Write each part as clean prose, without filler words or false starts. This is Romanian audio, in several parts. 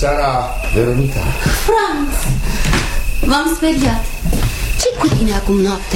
seara, Veronica. Franz, v-am speriat. Ce-i cu tine acum noaptea?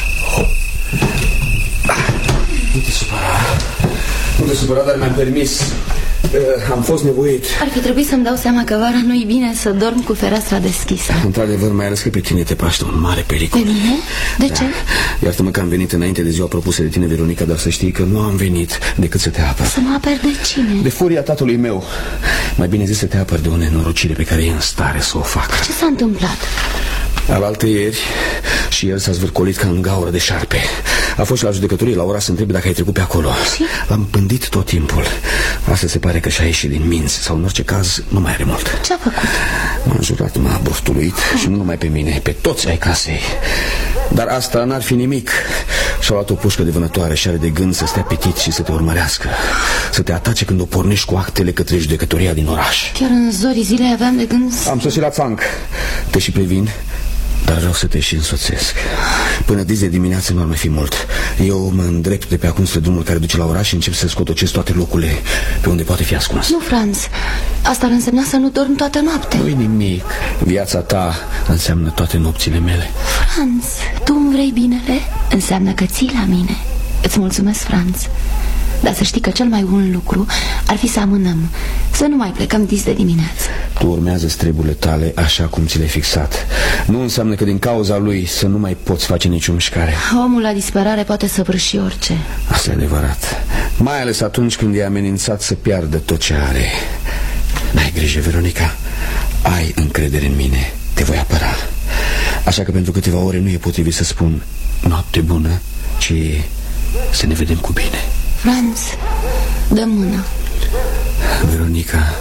Nu te supăra. Nu te supăra, dar mi-am permis. Am fost nevoit. Ar fi trebuit să-mi dau seama că vara nu-i bine să dorm cu fereastra deschisă. Într-adevăr, mai ales că pe tine te paște un mare pericol. Pe mine? De ce? Iartă-mă că am venit înainte de ziua propusă de tine, Veronica, dar să știi că nu am venit decât să te apăr. Să mă apăr de cine? De furia tatălui meu. Mai bine zis, să te apăr de o nenorocire pe care e în stare să o facă. Ce s-a întâmplat? Alaltăieri și el s-a zvârcolit ca în gaură de șarpe. A fost și la judecătorie la ora să întrebe dacă ai trecut pe acolo. Și? L-am pândit tot timpul. Asta se pare că și-a ieșit din minți. Sau în orice caz nu mai are mult. Ce-a făcut? M-a înjurat, m-a bostuluit. Și nu numai pe mine, pe toți ai casei. Dar asta n-ar fi nimic. Și-a luat o pușcă de vânătoare și are de gând să stea petit și să te urmărească. Să te atace când o pornești cu actele către judecătoria din oraș. Chiar în zorii zilei aveam de gând să... Am sosit la țanc. Te și previn, dar vreau să te și însoțesc. Până dis de dimineață nu ar mai fi mult. Eu mă îndrept de pe acum spre drumul care duce la oraș și încep să scotocesc toate locurile pe unde poate fi ascuns. Nu, Franz, asta ar însemna să nu dorm toată noaptea. Nu-i nimic. Viața ta înseamnă toate nopțile mele. Franz, tu îmi vrei binele? Înseamnă că ții la mine. Îți mulțumesc, Franz. Dar să știi că cel mai bun lucru ar fi să amânăm, să nu mai plecăm dis de dimineață. Tu urmează treburile tale așa cum ți le-ai fixat. Nu înseamnă că din cauza lui să nu mai poți face nicio mișcare. Omul la disperare poate săvârși orice. Asta e adevărat. Mai ales atunci când e amenințat să piardă tot ce are. N-ai grijă, Veronica. Ai încredere în mine. Te voi apăra. Așa că pentru câteva ore nu e potrivit să spun noapte bună, ci să ne vedem cu bine. Franz, dă mână. Veronica,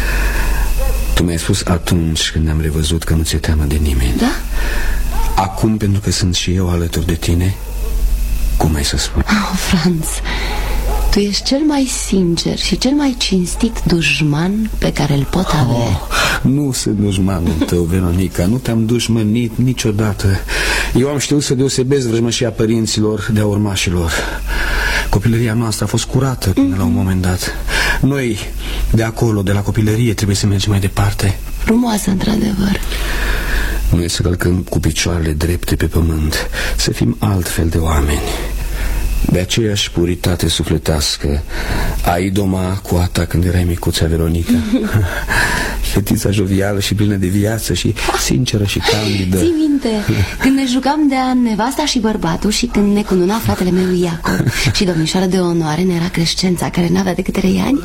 tu mi-ai spus atunci când ne-am revăzut că nu ți-e teamă de nimeni. Da? Acum, pentru că sunt și eu alături de tine, cum ai să spun? Oh, Franz, tu ești cel mai sincer și cel mai cinstit dușman pe care îl pot avea. Nu sunt dușmanul tău, Veronica. Nu te-am dușmănit niciodată. Eu am știut să deosebesc vrăjmășia părinților de a urmașilor. Copilăria noastră a fost curată până la un moment dat. Noi, de acolo, de la copilărie, trebuie să mergem mai departe. Frumoasă, într-adevăr. Noi să călcăm cu picioarele drepte pe pământ, să fim altfel de oameni. De aceeași puritate sufletească ai doma cu a ta când erai micuța, Veronica. Fetița jovială și plină de viață și sinceră și candidă. Ții minte când ne jucam de-a nevasta și bărbatul și când ne cununa fratele meu Iacob și domnișoara de onoare ne era Crescența, care n-avea decât 3 ani?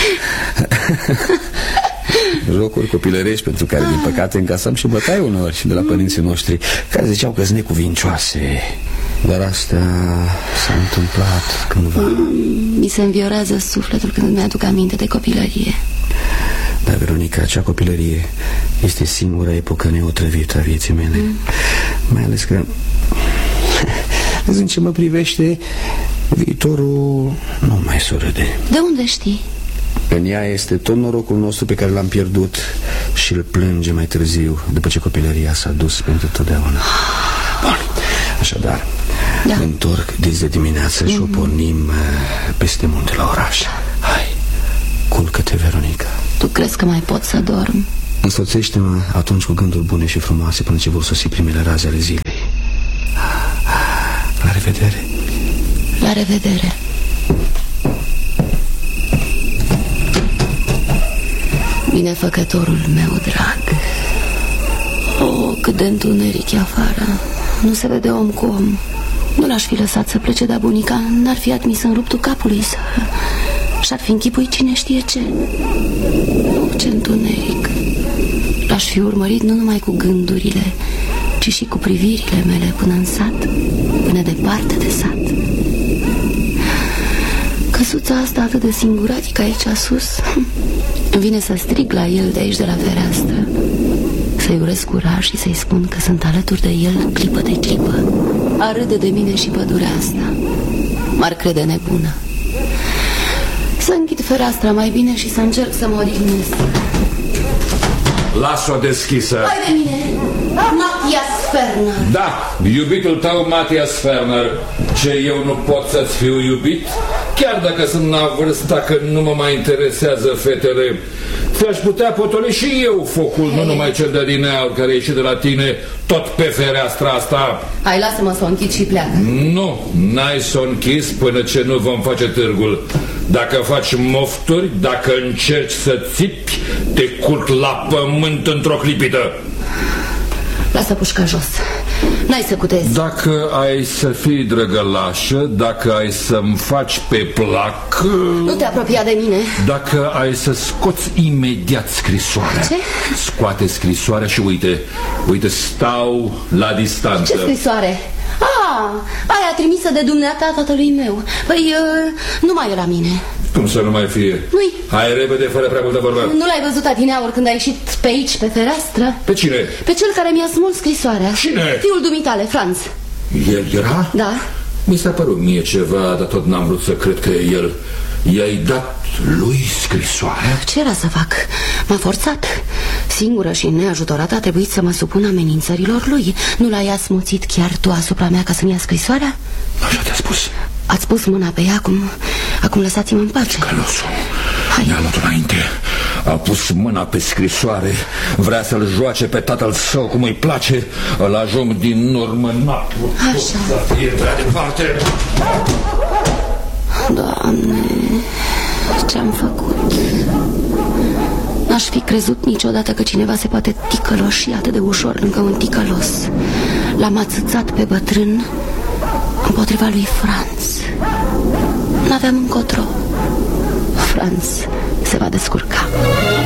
Jocuri copilărești pentru care, din păcate, încasam și bătaie uneori și de la părinții noștri, care ziceau că-s necuvincioase. Dar asta s-a întâmplat cândva. Mi se înviorează sufletul când mi-aduc aminte de copilărie. Da, Veronica, acea copilărie este singura epocă neotrăvită a vieții mele. Mai ales că, în ce mă privește, viitorul nu mai surâde. De unde știi? În ea este tot norocul nostru pe care l-am pierdut și îl plânge mai târziu, după ce copilăria s-a dus pentru totdeauna. Bun, așadar, da. Ne întorc dis de dimineață și o pornim peste munte la oraș. Hai, culcă-te, Veronica. Tu crezi că mai pot să dorm? Însoțește-mă atunci cu gânduri bune și frumoase până ce vor sosi primele raze ale zilei. La revedere. La revedere. Binefăcătorul meu drag. Oh, cât de întuneric e afară. Nu se vede om cu om. Nu l-aș fi lăsat să plece, dar bunica n-ar fi admis în ruptul capului să... și-ar fi închipuit cine știe ce. Oh, ce întuneric. L-aș fi urmărit nu numai cu gândurile, ci și cu privirile mele până în sat, până departe de sat. Căsuța asta atât de singuratică aici sus. Îmi vine să strig la el de aici, de la fereastră, să-i urez curaj și să-i spun că sunt alături de el clipă de clipă. Ar râde de mine și pădurea asta. M-ar crede nebună. Să închid fereastra mai bine și să încerc să mă odihnesc. Las-o deschisă. Hai de mine, Matias Ferner. Da, iubitul tău, Matias Ferner. Ce, eu nu pot să-ți fiu iubit? chiar dacă sunt la vârsta că nu mă mai interesează fetele. Ți-aș putea potoli și eu focul, nu numai cel de adineauri care a ieșit de la tine tot pe fereastra asta. Hai, lasă-mă să o închid și pleacă. Nu, n-ai să o închizi până ce nu vom face târgul. Dacă faci mofturi, dacă încerci să țipi, te curc la pământ într-o clipită. Lasă pușca jos. N-ai să cutezi. Dacă ai să fii drăgălașă, dacă ai să-mi faci pe plac... Nu te apropia de mine. Dacă ai să scoți imediat scrisoarea. Ce? Scoate scrisoarea și uite, stau la distanță. Ce scrisoare? Aia trimisă de dumneata tatălui meu. Păi, nu mai e la mine. Cum să nu mai fie? Nu-i. Hai repede, fără prea multă vorbă. Nu l-ai văzut adineauri când a ieșit pe aici, pe fereastră? Pe cine? Pe cel care mi-a smuls scrisoarea. Cine? Fiul dumitale, Franz. El era? Da. Mi s-a părut mie ceva, dar tot n-am vrut să cred că e el. I-ai dat lui scrisoarea? Ce era să fac? M-a forțat. Singură și neajutorată a trebuit să mă supun amenințărilor lui. Nu l-ai asmuțit chiar tu asupra mea ca să-mi ia scrisoarea? Așa te-a spus. Ați pus mâna pe ea, acum lăsați-mă în pace. Călosul, ne-a luat înainte. A pus mâna pe scrisoare. Vrea să-l joace pe tatăl său cum îi place. Îl ajung din urmă. N-a putut să fie prea departe. Doamne, ce-am făcut? N-aș fi crezut niciodată că cineva se poate ticăloși atât de ușor lângă un ticălos. L-am ațățat pe bătrân împotriva lui Franz. N-aveam încotro. Franz se va descurca.